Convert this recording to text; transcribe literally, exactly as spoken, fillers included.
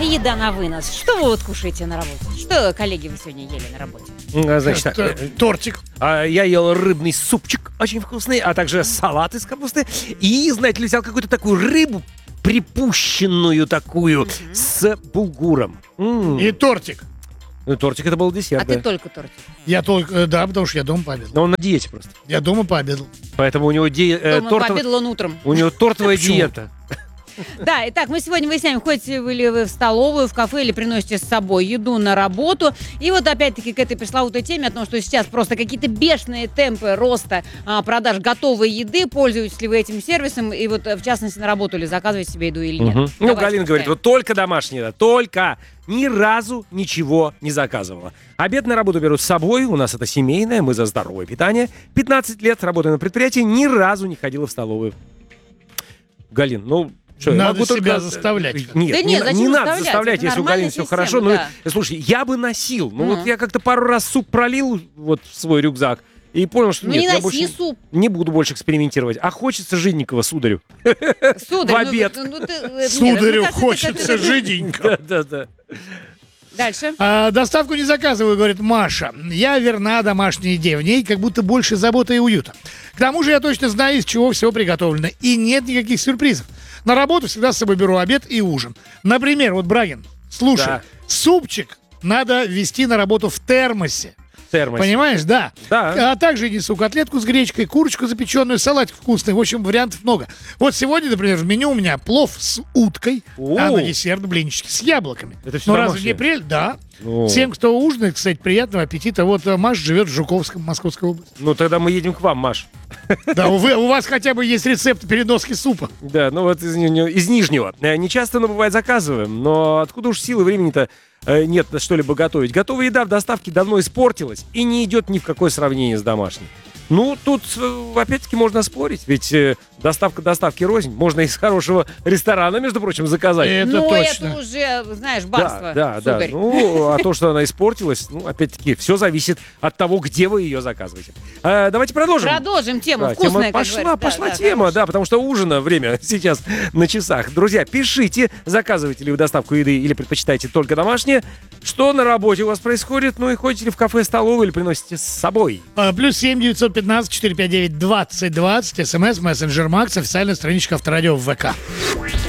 еда на вынос. Что вы вот кушаете на работе? Что, коллеги, вы сегодня ели на работе? Значит, так, Это тортик. а, я ел рыбный супчик очень вкусный, а также салат из капусты. И, знаете ли, взял какую-то такую рыбу, припущенную такую, Мгм. с булгуром. М. И тортик. Ну, тортик это был десерт, А да. ты только тортик. Я только, э, да, потому что я дома пообедал. Но он на диете просто. Я дома пообедал. Поэтому у него ди- э, Дома тортов- пообедал он утром. у него тортовая Почему? диета. Да, итак, мы сегодня выясняем, ходите вы ли вы в столовую, в кафе или приносите с собой еду на работу. И вот опять-таки к этой пресловутой теме о том, что сейчас просто какие-то бешеные темпы роста а, продаж готовой еды. Пользуетесь ли вы этим сервисом? И вот, в частности, на работу ли заказываете себе еду или нет? Мгм. Ну, Давайте Галина говорит, почитаем. вот только домашняя еда, только. Ни разу ничего не заказывала. Обед на работу беру с собой, у нас это семейное, мы за здоровое питание. пятнадцать лет работаю на предприятии, ни разу не ходила в столовую. Галин, ну... Что, я Надо могу себя только- заставлять. Нет, Да не, нет, не зачем надо заставлять? заставлять, Это если у нормальная Галины все система, хорошо. да. Ну, слушай, я бы носил. Ну, Мгм. вот я как-то пару раз суп пролил вот в свой рюкзак и понял, что Ну нет, не я носи больше суп, не буду больше экспериментировать. А хочется жиденького, сударю. сударь. В обед. Ну, ну, ты- э, нет, Сударю мне кажется, хочется это- жиденько. Да-да-да. Дальше. А, доставку не заказываю, говорит Маша. Я верна домашней идее. В ней как будто больше заботы и уюта. К тому же я точно знаю, из чего все приготовлено. И нет никаких сюрпризов. На работу всегда с собой беру обед и ужин. Например, вот, Брагин, слушай, Да. супчик надо везти на работу в термосе. Термос. Понимаешь, да. Да. А также несу котлетку с гречкой, курочку запеченную, салатик вкусный. В общем, вариантов много. Вот сегодня, например, в меню у меня плов с уткой, О. а на десерт блинчики с яблоками. Это всё Ну разве домашнее. не прелесть? Да. Ну. Всем, кто ужинает, кстати, приятного аппетита. Вот э, Маша живет в Жуковском, Московской области. Ну, тогда мы едем к вам, Маш. Да, у, вы- у вас хотя бы есть рецепт переноски супа. Да, ну вот из, Ни- из Нижнего. Э, Не часто, но бывает заказываем. Но откуда уж силы времени-то э, нет на что-либо готовить? Готовая еда в доставке давно испортилась и не идет ни в какое сравнение с домашней. Ну, тут, э, опять-таки, можно спорить, ведь э, доставка доставки рознь. Можно из хорошего ресторана, между прочим, заказать. Это ну, точно. это уже, знаешь, Да, барство, да, да. сударь. Ну, а то, что она испортилась, ну, опять-таки, все зависит от того, где вы ее заказываете. А, давайте продолжим. Продолжим тему. Да, Вкусная, тема как пошла, говорят. Да, пошла да, тема, хорошая. да, потому что ужина время сейчас на часах. Друзья, пишите, заказываете ли вы доставку еды или предпочитаете только домашнее, что на работе у вас происходит, ну и ходите ли в кафе, столовую или приносите с собой. А, Плюс семь девятьсот пятнадцать четыреста пятьдесят девять двадцать двадцать. СМС, мессенджер Макс, официальная страничка Авторадио в ВК.